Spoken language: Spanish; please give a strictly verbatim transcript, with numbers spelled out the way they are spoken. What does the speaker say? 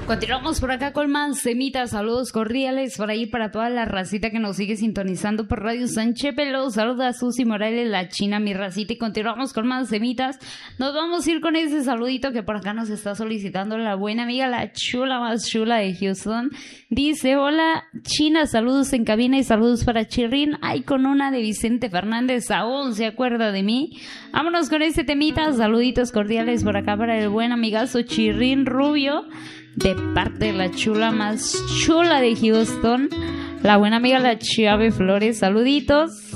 Continuamos por acá con más semitas, saludos cordiales por ahí para toda la racita que nos sigue sintonizando por Radio Sánchez Pelo. Saluda a Susi Morales, la china, mi racita, y continuamos con más semitas. Nos vamos a ir con ese saludito que por acá nos está solicitando la buena amiga, la chula más chula de Houston. Dice, hola china, saludos en cabina y saludos para Chirrín. Ay, con una de Vicente Fernández, aún se acuerda de mí. Vámonos con este temita, saluditos cordiales por acá para el buen amigazo Chirrín Rubio, de parte de la chula más chula de Houston, la buena amiga la Chave Flores. Saluditos.